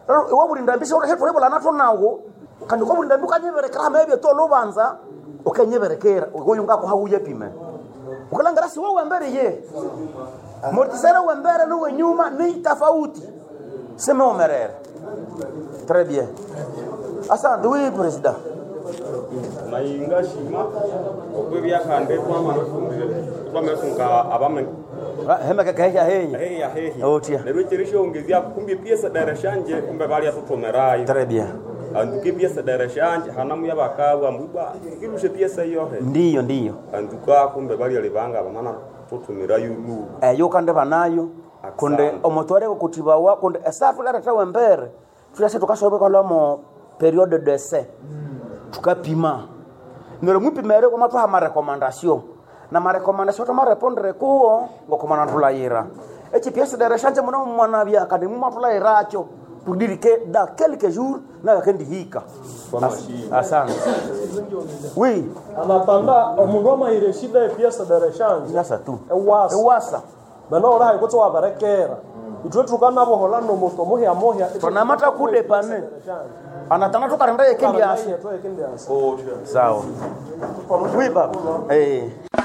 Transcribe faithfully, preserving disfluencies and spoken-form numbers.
Wa buri ndambisha ore hetore bola nato nawo kandi ko buri ndambuka nyeberekera mebe to lobanza ukanyeberekera ugoyo ngako hawuye pime ukalangara si wewe mbere ye mortisera wewe mbere no nyuma ni tofauti sema omerere. Très bien. Asante oui président. Na ingashima okwebya kande kwa marufundire kwa mesunga abame hema kakaheya heya heya heya otia lero chirisho ongezia kumbi piesa darashanje kumbe bali atotomerai. Très bien. Anduke piesa darashanje hanamu yabakawa mbuba kirushe piesa hiyo he ndiyo ndiyo anduka kumbe bali alibanga bamana totomera yulu eh yo kande banayo kunde omotore kutibawa kunde esafu la tawe mbere tulase tukasobe kwa lomo periode de essai tukapima nero mupimere kwa matu ha ma recommandation na ma recommandation to ma répondre ko ngoko manatula yira echi pièce de rechange mona mwana bya kadi mu matula iracho pour dire que dans quelques jours na kendi hika asante. Oui anatanda omundu amaire shida ya pièce de rechange sasa tu ewasa ewasa bana ora iko twa barekera itwe tukana bo holano moto moya moya tuna mata kude pane anatana tukarenda yekendi asa yekendi asa sawa. Oui baba eh